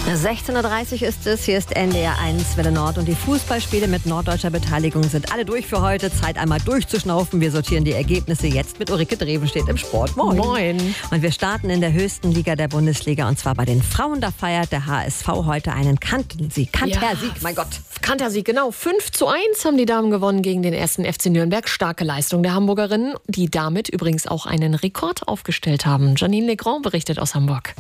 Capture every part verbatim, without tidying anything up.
sechzehn Uhr dreißig ist es, hier ist N D R eins Welle Nord und die Fußballspiele mit norddeutscher Beteiligung sind alle durch für heute. Zeit einmal durchzuschnaufen. Wir sortieren die Ergebnisse jetzt mit Ulrike Drevenstedt im Sport. Moin. Moin. Und wir starten in der höchsten Liga der Bundesliga und zwar bei den Frauen. Da feiert der H S V heute einen Kantersieg. Kantersieg, ja, mein Gott. Kantersieg, genau. fünf zu eins haben die Damen gewonnen gegen den ersten F C Nürnberg. Starke Leistung der Hamburgerinnen, die damit übrigens auch einen Rekord aufgestellt haben. Janine Legrand berichtet aus Hamburg.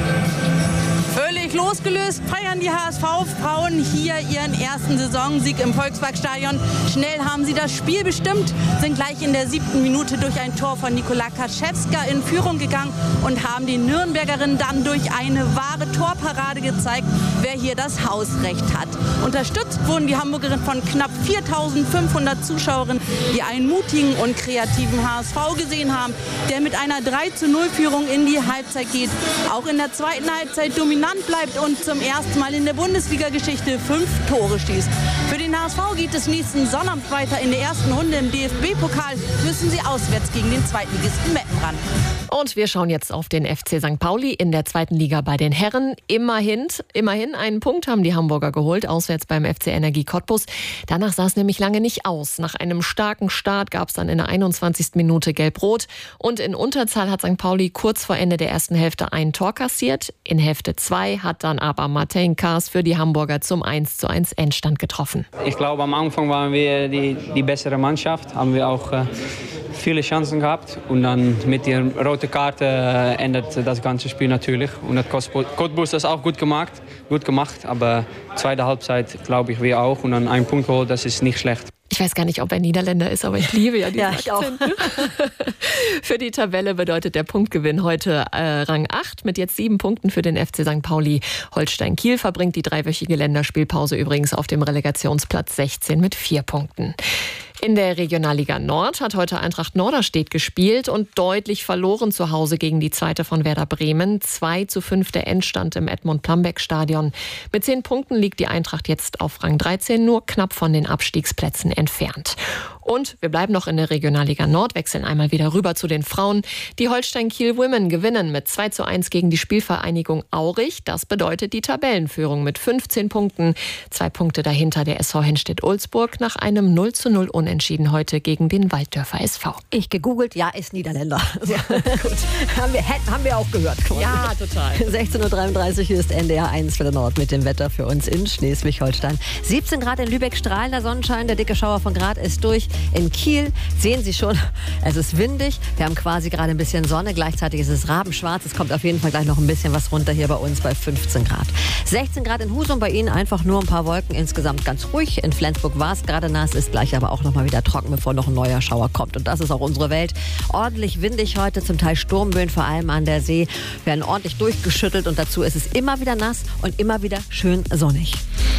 Völlig losgelöst feiern die H S V-Frauen hier ihren ersten Saisonsieg im Volksparkstadion. Schnell haben sie das Spiel bestimmt, sind gleich in der siebten Minute durch ein Tor von Nikola Kaczewska in Führung gegangen und haben den Nürnbergerinnen dann durch eine wahre Torparade gezeigt, wer hier das Hausrecht hat. Unterstützt wurden die Hamburgerinnen von knapp viertausendfünfhundert Zuschauerinnen, die einen mutigen und kreativen H S V gesehen haben, der mit einer drei zu null Führung in die Halbzeit geht. Auch in der zweiten Halbzeit dominant bleibt und zum ersten Mal in der Bundesliga-Geschichte fünf Tore schießt. Für den H S V geht es nächsten Sonnabend weiter. In der ersten Runde im D F B-Pokal müssen sie auswärts gegen den Zweitligisten Meppen ran. Und wir schauen jetzt auf den F C Sankt Pauli in der zweiten Liga bei den Herren. Immerhin, immerhin einen Punkt haben die Hamburger geholt, auswärts beim F C Energie Cottbus. Danach sah es nämlich lange nicht aus. Nach einem starken Start gab es dann in der einundzwanzigsten Minute Gelb-Rot. Und in Unterzahl hat Sankt Pauli kurz vor Ende der ersten Hälfte ein Tor kassiert. In Hälfte zwei hat dann aber Martin Kaas für die Hamburger zum eins zu eins Endstand getroffen. Ich glaube, am Anfang waren wir die, die bessere Mannschaft, haben wir auch äh, viele Chancen gehabt und dann mit der roten Karte äh, ändert das ganze Spiel natürlich und hat Cottbus das auch gut gemacht, gut gemacht, aber zweite Halbzeit glaube ich wir auch und dann einen Punkt geholt, das ist nicht schlecht. Ich weiß gar nicht, ob er Niederländer ist, aber ich liebe ja diesen ja, ich auch. Für die Tabelle bedeutet der Punktgewinn heute äh, Rang acht mit jetzt sieben Punkten für den F C Sankt Pauli. Holstein Kiel verbringt die dreiwöchige Länderspielpause übrigens auf dem Relegationsplatz sechzehn mit vier Punkten. In der Regionalliga Nord hat heute Eintracht Norderstedt gespielt und deutlich verloren zu Hause gegen die zweite von Werder Bremen. zwei zu fünf der Endstand im Edmund-Plambeck-Stadion. Mit zehn Punkten liegt die Eintracht jetzt auf Rang dreizehn, nur knapp von den Abstiegsplätzen entfernt. Und wir bleiben noch in der Regionalliga Nord, wechseln einmal wieder rüber zu den Frauen. Die Holstein Kiel Women gewinnen mit zwei zu eins gegen die Spielvereinigung Aurich. Das bedeutet die Tabellenführung mit fünfzehn Punkten. Zwei Punkte dahinter der S V Henstedt-Ulzburg nach einem null zu null Unentschieden heute gegen den Walddörfer S V. Ich gegoogelt, ja, ist Niederländer. Ja, gut. haben, wir, haben wir auch gehört. Ja, total. sechzehn Uhr dreiunddreißig, hier ist N D R eins Welle Nord mit dem Wetter für uns in Schleswig-Holstein. siebzehn Grad in Lübeck, strahlender Sonnenschein, der dicke Schauer von Grad ist durch. In Kiel sehen Sie schon, es ist windig. Wir haben quasi gerade ein bisschen Sonne. Gleichzeitig ist es rabenschwarz. Es kommt auf jeden Fall gleich noch ein bisschen was runter hier bei uns bei fünfzehn Grad. sechzehn Grad in Husum, bei Ihnen einfach nur ein paar Wolken. Insgesamt ganz ruhig. In Flensburg war es gerade nass, ist gleich aber auch noch mal wieder trocken, bevor noch ein neuer Schauer kommt. Und das ist auch unsere Welt. Ordentlich windig heute, zum Teil Sturmböen, vor allem an der See. Wir werden ordentlich durchgeschüttelt und dazu ist es immer wieder nass und immer wieder schön sonnig.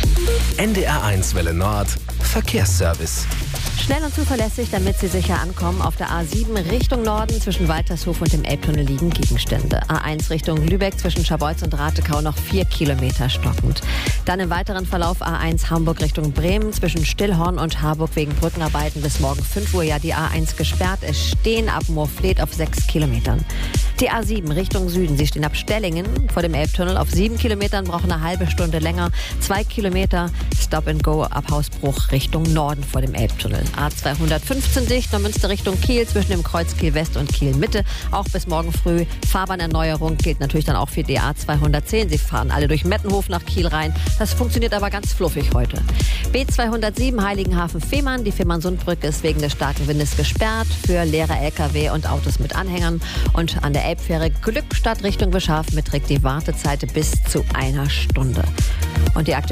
N D R eins Welle Nord, Verkehrsservice. Schnell und zuverlässig, damit Sie sicher ankommen. Auf der A sieben Richtung Norden zwischen Waltershof und dem Elbtunnel liegen Gegenstände. A eins Richtung Lübeck zwischen Scharbeutz und Ratekau noch vier Kilometer stockend. Dann im weiteren Verlauf A eins Hamburg Richtung Bremen zwischen Stillhorn und Harburg wegen Brückenarbeiten bis morgen fünf Uhr ja die A eins gesperrt. Es stehen ab Moorfleet auf sechs Kilometern. Die A sieben Richtung Süden. Sie stehen ab Stellingen vor dem Elbtunnel auf sieben Kilometern, brauchen eine halbe Stunde länger. Zwei Kilometer Stop and Go ab Hausbruch Richtung Norden vor dem Elbtunnel. A zweihundertfünfzehn dicht, Neumünster Richtung Kiel zwischen dem Kreuz Kiel West und Kiel Mitte. Auch bis morgen früh. Fahrbahnerneuerung gilt natürlich dann auch für die A zweihundertzehn. Sie fahren alle durch Mettenhof nach Kiel rein. Das funktioniert aber ganz fluffig heute. B zweihundertsieben Heiligenhafen-Fehmarn. Die Fehmarnsundbrücke ist wegen des starken Windes gesperrt für leere L K W und Autos mit Anhängern. Und an der Elbfähre Glückstadt Richtung Bischaf beträgt die Wartezeit bis zu einer Stunde. Und die aktuelle